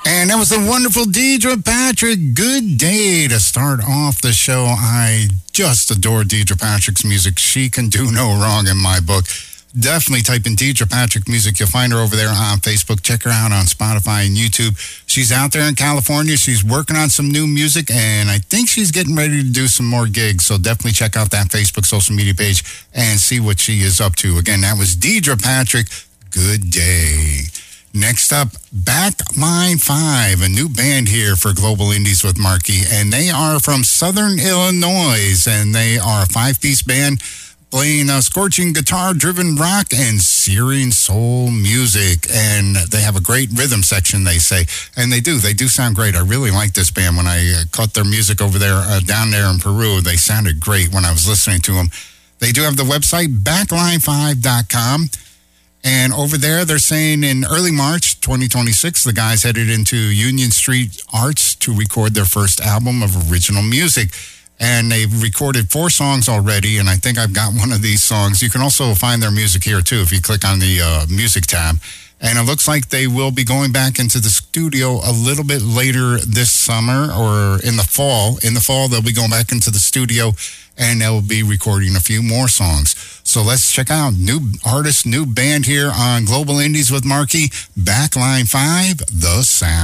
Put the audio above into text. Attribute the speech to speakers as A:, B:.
A: And that was the wonderful Deidre Patrick. Good day to start off the show. I just adore Deidre Patrick's music. She can do no wrong in my book. Definitely type in Deidre Patrick Music. You'll find her over there on Facebook. Check her out on Spotify and YouTube. She's out there in California. She's working on some new music, and I think she's getting ready to do some more gigs. So definitely check out that Facebook social media page and see what she is up to. Again, that was Deidre Patrick. Good day. Next up, Backline 5, a new band here for Global Indies with Marky, and they are from Southern Illinois, and they are a 5-piece band playing scorching guitar-driven rock and searing soul music, and they have a great rhythm section, they say, and they do sound great. I really like this band. When I caught their music over there, down there in Peru, they sounded great when I was listening to them. They do have the website, backline5.com. And over there, they're saying in early March 2026, the guys headed into Union Street Arts to record their first album of original music. And they've recorded 4 songs already, and I think I've got one of these songs. You can also find their music here, too, if you click on the music tab. And it looks like they will be going back into the studio a little bit later this summer or in the fall. In the fall, they'll be going back into the studio, and they'll be recording a few more songs. So let's check out new artist, new band here on Global Indies with Marky, Backline 5, The Sound.